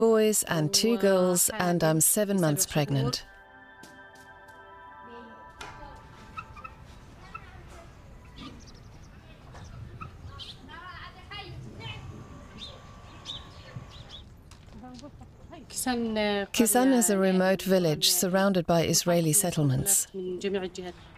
boys and 2 girls, and I'm 7 months pregnant. Kisan is a remote village surrounded by Israeli settlements.